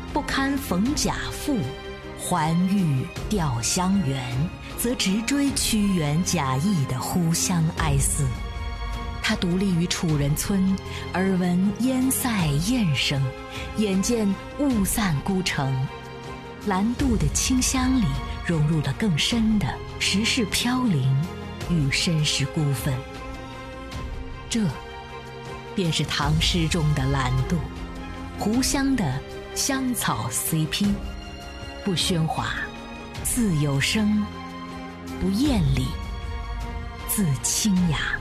不堪逢甲妇，还欲调香园，则直追屈原贾谊的呼乡哀思。他独立于楚人村，耳闻燕塞燕声，眼见雾散孤城，兰渡的清香里融入了更深的时事飘零与身世孤愤。这便是唐诗中的兰渡，湖湘的香草 CP， 不喧哗，自有声；不艳丽，自清雅。